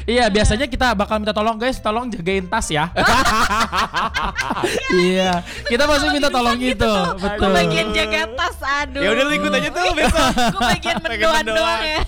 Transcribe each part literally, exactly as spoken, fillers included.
Iya, biasanya kita bakal minta tolong guys, tolong jagain tas ya. Iya, kita pasti minta tolong gitu. Betul. Gue bagian jaga tas, aduh. Ya udah lu ikut aja tuh besok. Gue bagian mendoan doang ya.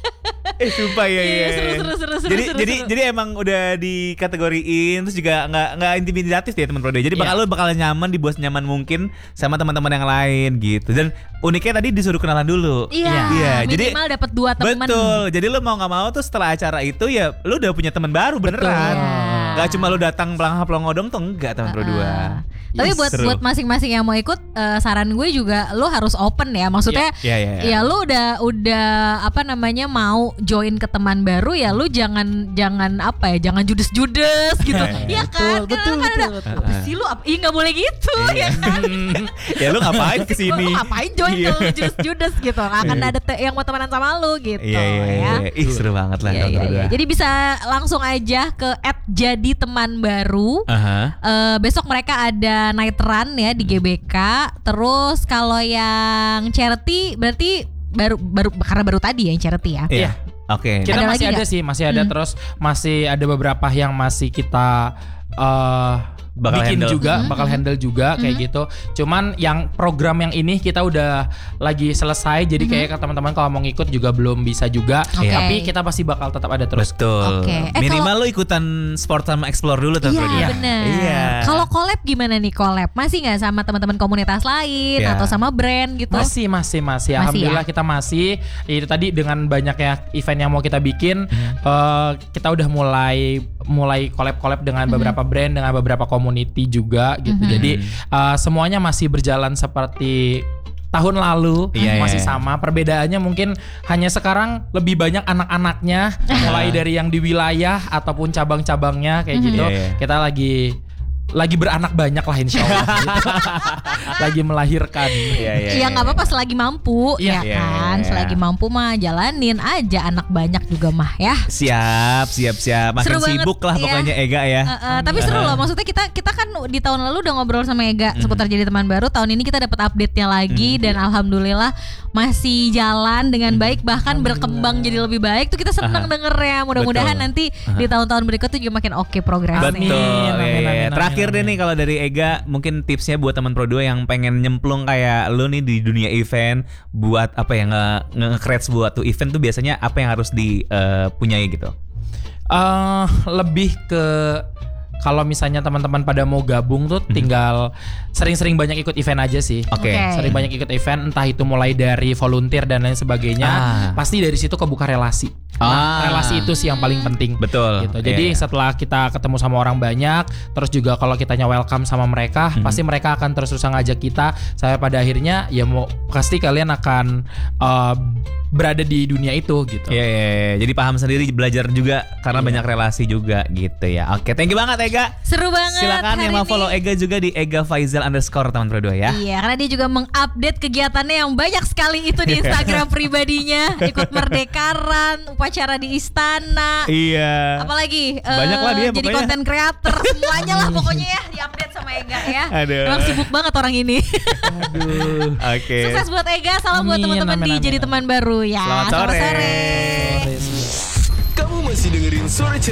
Eh sumpah ya Iya, ya. seru, seru, seru, seru, Jadi seru, jadi seru. jadi emang udah dikategoriin terus juga nggak nggak intimidatif ya teman Prode. Jadi bakal Iya. lu bakal nyaman, dibuat nyaman mungkin sama teman-teman yang lain gitu. Dan uniknya tadi disuruh kenalan dulu. Iya, Iya, jadi minimal dapat dua teman. betul. Jadi lu mau nggak mau tuh setelah acara itu ya lu udah punya teman baru beneran. Iya. Gak cuma lu datang pelangap pelongo dong tuh enggak teman Pro dua. Tapi buat Seru. buat masing-masing yang mau ikut, uh, saran gue juga lo harus open ya. Maksudnya Iya, iya, iya. ya lo udah udah apa namanya mau join ke teman baru ya lo jangan jangan apa ya jangan judes-judes gitu. Iya kan? Betul, Karena kan betul, udah, betul. apa sih lo? Ih nggak boleh gitu ya kan? Ya lu ngapain kesini? Lo ngapain join Iya. kalau judes-judes gitu? Nggak akan ada te- yang mau temenan sama lo gitu Iya iya ya. iya. Ih seru banget lah Iya, teman iya, Pro iya. dua. Jadi bisa langsung aja ke at jadi teman baru. Aha. Eh, besok mereka ada night run ya di G B K. Terus kalau yang charity berarti baru baru karena baru tadi ya yang charity ya. Iya. Oke. Kita Ada masih lagi ada nggak? sih, masih ada Hmm. terus masih ada beberapa yang masih kita eh Bakal bikin handle. juga, Mhm. bakal handle juga kayak gitu. Cuman yang program yang ini kita udah lagi selesai, jadi Mhm. kayak ke teman-teman kalau mau ngikut juga belum bisa juga. Oke. Tapi kita pasti bakal tetap ada terus. Betul. Oke. Eh, Minimal lu ikutan sport sama explore dulu teman Pro Iya dua. benar. Iya. Kalau collab gimana nih collab? Masih nggak sama teman-teman komunitas lain Iya. atau sama brand gitu? Masih, masih, masih. Alhamdulillah ya? kita masih. Itu tadi dengan banyaknya event yang mau kita bikin, eh, kita udah mulai mulai collab-collab dengan Mhm. beberapa brand, dengan beberapa community juga gitu. Mhm. Jadi eh, semuanya masih berjalan seperti tahun lalu, Iya, masih iya. sama. Perbedaannya mungkin hanya sekarang lebih banyak anak-anaknya, mulai dari yang di wilayah ataupun cabang-cabangnya kayak Mhm. gitu. Iya, iya. Kita lagi lagi beranak banyak lah insya Allah. gitu. Lagi melahirkan. Iya iya. Iya nggak apa-apa selagi mampu Iya. ya Iya, kan. iya. Selagi mampu mah jalanin aja anak banyak juga mah ya. Siap, siap, siap. Makin Seru banget, sibuk lah iya. pokoknya Ega ya. Uh, uh, tapi seru loh, maksudnya kita kita kan di tahun lalu udah ngobrol sama Ega seputar jadi teman baru. Tahun ini kita dapat update-nya lagi dan alhamdulillah masih jalan dengan baik, bahkan berkembang jadi lebih baik. Tuh kita seneng dengernya. Mudah-mudahan Betul. nanti di tahun-tahun berikut tuh juga makin oke progresnya. Betul. Amin, iya, amin, iya. amin, Terakhir amin, deh amin. nih kalau dari Ega mungkin tipsnya buat teman Pro dua yang pengen nyemplung kayak lu nih di dunia event, buat apa ya nge nge-create buat tuh event tuh biasanya apa yang harus dipunyai gitu. eh lebih ke kalau misalnya teman-teman pada mau gabung tuh tinggal sering-sering banyak ikut event aja sih. Oke. Oke. Sering banyak ikut event, entah itu mulai dari volunteer dan lain sebagainya. Ah. Pasti dari situ kebuka relasi. Ah. Relasi itu sih yang paling penting. Betul. Gitu. Iya, Jadi iya. setelah kita ketemu sama orang banyak, terus juga kalau kitanya welcome sama mereka, Hmm. pasti mereka akan terus-terusan ngajak kita. Sampai pada akhirnya ya mau pasti kalian akan uh, berada di dunia itu gitu. Iya, iya, iya. Jadi paham sendiri, belajar juga karena Iya. banyak relasi juga gitu ya. Oke, thank you banget Ega. Seru banget. Silakan yang hari mau ini. follow Ega juga di Ega Faizal underscore teman Pro dua ya. Iya, karena dia juga mengupdate kegiatannya yang banyak sekali itu di Instagram pribadinya. Ikut merdekaran, upacara di istana. Iya. Apalagi eh, Banyak lah dia jadi pokoknya. konten creator semuanya lah pokoknya ya diupdate sama Ega ya. Aduh. Emang sibuk banget orang ini. Aduh. Oke. Sukses buat Ega, salam buat Amin, teman-teman amin, di amin, jadi amin. teman baru ya. Selamat sore. sore. Sore. Kamu masih dengerin Suara